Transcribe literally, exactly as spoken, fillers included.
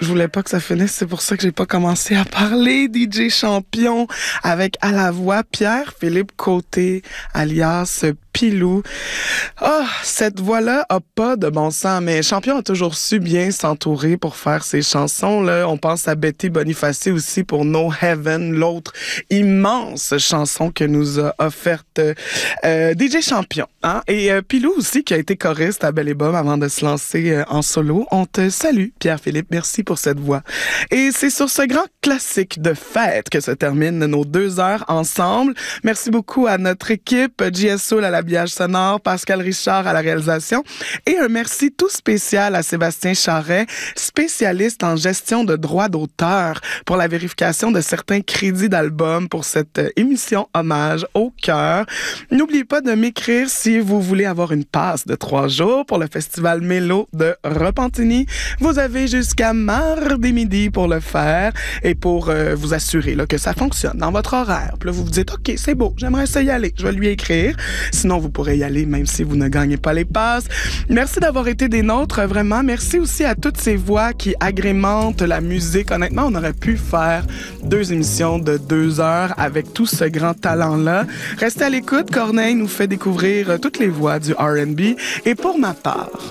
Je voulais pas que ça finisse, c'est pour ça que j'ai pas commencé à parler. D J Champion avec à la voix Pierre-Philippe Côté, alias Pilou. Ah, oh, cette voix-là a pas de bon sens, mais Champion a toujours su bien s'entourer pour faire ses chansons. Là, on pense à Betty Boniface aussi pour No Heaven, l'autre immense chanson que nous a offerte euh, D J Champion. Hein? Et euh, Pilou aussi, qui a été choriste à Belle et Bomme avant de se lancer euh, en solo. On te salue, Pierre-Philippe. Merci pour cette voix. Et c'est sur ce grand classique de fête que se terminent nos deux heures ensemble. Merci beaucoup à notre équipe, J S O à l'habillage sonore, Pascal Richard à la réalisation et un merci tout spécial à Sébastien Charret, spécialiste en gestion de droits d'auteur pour la vérification de certains crédits d'albums pour cette émission hommage au cœur. N'oubliez pas de m'écrire si vous voulez avoir une passe de trois jours pour le festival Mélo de Repentigny. Vous avez jusqu'à mardi midi pour le faire et pour euh, vous assurer là, que ça fonctionne dans votre horaire. Puis là, vous vous dites, OK, c'est beau, j'aimerais ça y aller. Je vais lui écrire. Sinon, vous pourrez y aller même si vous ne gagnez pas les passes. Merci d'avoir été des nôtres, vraiment. Merci aussi à toutes ces voix qui agrémentent la musique. Honnêtement, on aurait pu faire deux émissions de deux heures avec tout ce grand talent-là. Restez à l'écoute. Corneille nous fait découvrir toutes les voix du R and B. Et pour ma part,